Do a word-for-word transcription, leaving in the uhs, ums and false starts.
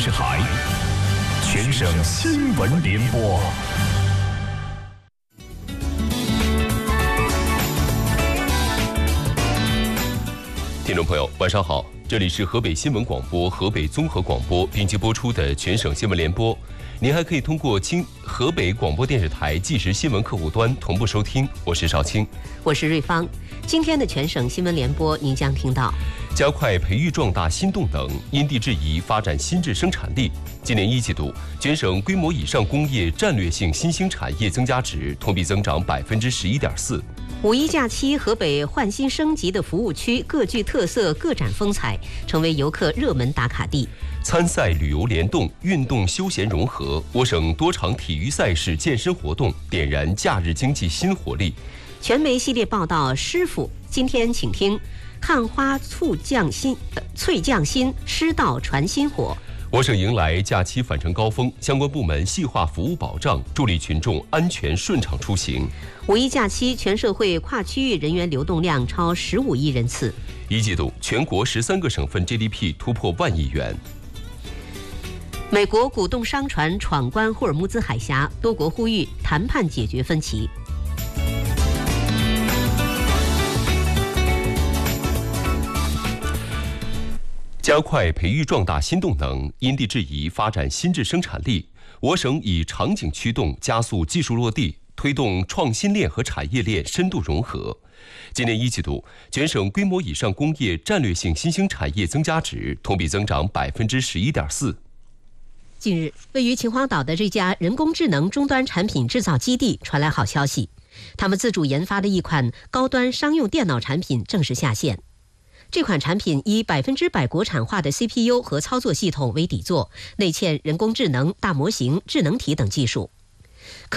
视台，全省新闻联播。听众朋友，晚上好，这里是河北新闻广播、河北综合广播并机播出的全省新闻联播。您还可以通过清河北广播电视台即时新闻客户端同步收听。我是邵青， 我是瑞芳。今天的全省新闻联播，您将听到： 加快培育壮大新动能，因地制宜发展新质生产力。今年一季度，全省规模以上工业战略性新兴产业增加值同比增长百分之十一点四。 五一假期，河北焕新升级的服务区各具特色、各展风采，成为游客热门打卡地。 参赛旅游联动，运动休闲融合，我省多场体育赛事、健身活动点燃假日经济新活力。 全媒系列报道，师傅，今天请听：汉花醋匠心，呃、脆匠心，师道传薪火。 我省迎来假期返程高峰，相关部门细化服务保障，助力群众安全顺畅出行。 五一假期，全社会跨区域人员流动量超十五亿人次。 一季度，全国十三个省份 G D P 突破万亿元。 美国鼓动商船闯关霍尔木兹海峡，多国呼吁谈判解决分歧。 加快培育壮大新动能，因地制宜发展新质生产力。我省以场景驱动，加速技术落地，推动创新链和产业链深度融合。今年一季度，全省规模以上工业战略性新兴产业增加值同比增长百分之十一点四。 近日，位于秦皇岛的这家人工智能终端产品制造基地传来好消息，他们自主研发的一款高端商用电脑产品正式下线。这款产品以百分之百国产化的 C P U 和操作系统为底座，内嵌人工智能、大模型、智能体等技术。